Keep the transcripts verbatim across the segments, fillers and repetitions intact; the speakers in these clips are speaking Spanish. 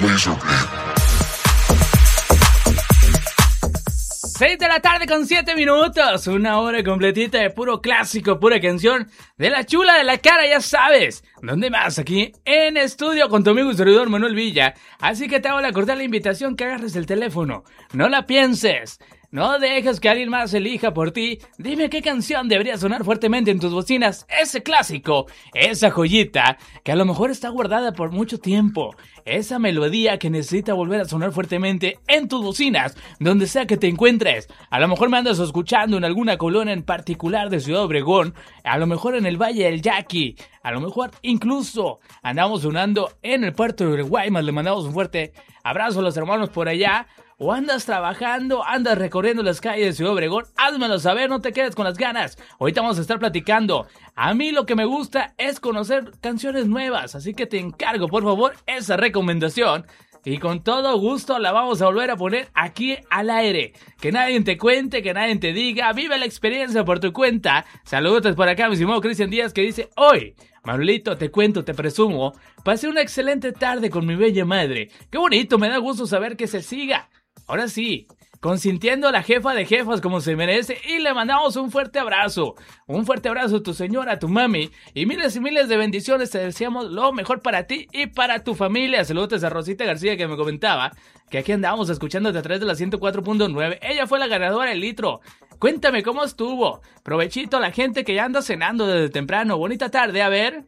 seis de la tarde con siete minutos, una hora completita de puro clásico, pura canción de la chula de la cara, ya sabes. ¿Dónde más? Aquí en estudio con tu amigo y servidor Manuel Villa. Así que te hago la cordial invitación que agarres el teléfono, no la pienses. No dejes que alguien más elija por ti. Dime qué canción debería sonar fuertemente en tus bocinas. Ese clásico, esa joyita que a lo mejor está guardada por mucho tiempo. Esa melodía que necesita volver a sonar fuertemente en tus bocinas, donde sea que te encuentres. A lo mejor me andas escuchando en alguna colonia en particular de Ciudad Obregón. A lo mejor en el Valle del Yaqui. A lo mejor incluso andamos sonando en el puerto de Uruguay. Más le mandamos un fuerte abrazo a los hermanos por allá. O andas trabajando, andas recorriendo las calles de Ciudad Obregón, házmelo saber, no te quedes con las ganas. Ahorita vamos a estar platicando. A mí lo que me gusta es conocer canciones nuevas, así que te encargo, por favor, esa recomendación. Y con todo gusto la vamos a volver a poner aquí al aire. Que nadie te cuente, que nadie te diga, vive la experiencia por tu cuenta. Saludos por acá, mi estimado Cristian Díaz, que dice: hoy, Manuelito, te cuento, te presumo, pasé una excelente tarde con mi bella madre. Qué bonito, me da gusto saber que se siga. Ahora sí, consintiendo a la jefa de jefas como se merece, y le mandamos un fuerte abrazo. Un fuerte abrazo a tu señora, a tu mami, y miles y miles de bendiciones. Te deseamos lo mejor para ti y para tu familia. Saludos a Rosita García, que me comentaba que aquí andamos escuchándote a través de la ciento cuatro punto nueve. Ella fue la ganadora del litro. Cuéntame cómo estuvo. Provechito a la gente que ya anda cenando desde temprano. Bonita tarde, a ver.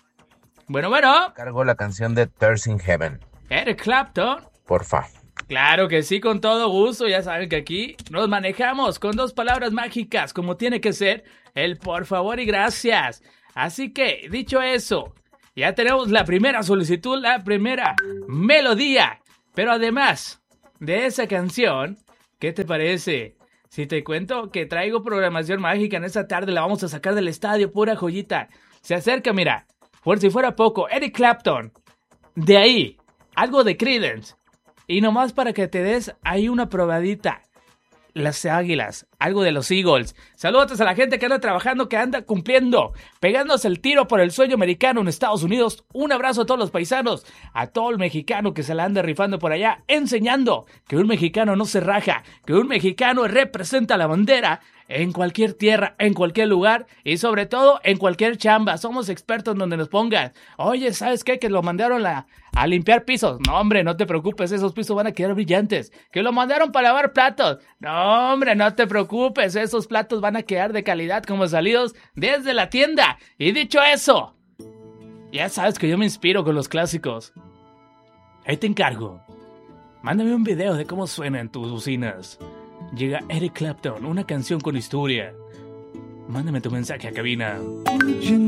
Bueno, bueno. Cargo la canción de Tears in Heaven. Eric Clapton. Porfa. Claro que sí, con todo gusto. Ya saben que aquí nos manejamos con dos palabras mágicas, como tiene que ser, el por favor y gracias. Así que, dicho eso, ya tenemos la primera solicitud, la primera melodía. Pero además de esa canción, ¿qué te parece si te cuento que traigo programación mágica en esta tarde? La vamos a sacar del estadio, pura joyita. Se acerca, mira, por si fuera poco, Eric Clapton. De ahí, algo de Creedence. Y nomás para que te des ahí una probadita, las Águilas, algo de los Eagles. Saludos a la gente que anda trabajando, que anda cumpliendo, pegándose el tiro por el sueño americano en Estados Unidos. Un abrazo a todos los paisanos, a todo el mexicano que se la anda rifando por allá, enseñando que un mexicano no se raja, que un mexicano representa la bandera en cualquier tierra, en cualquier lugar y sobre todo en cualquier chamba. Somos expertos donde nos pongan. Oye, ¿sabes qué? Que lo mandaron a, a limpiar pisos. No, hombre, no te preocupes, esos pisos van a quedar brillantes. Que lo mandaron para lavar platos. No, hombre, no te preocupes, esos platos van a quedar de calidad como salidos desde la tienda. Y dicho eso, ya sabes que yo me inspiro con los clásicos. Ahí te encargo. Mándame un video de cómo suenan tus bocinas. Llega Eric Clapton, una canción con historia. Mándame tu mensaje a cabina.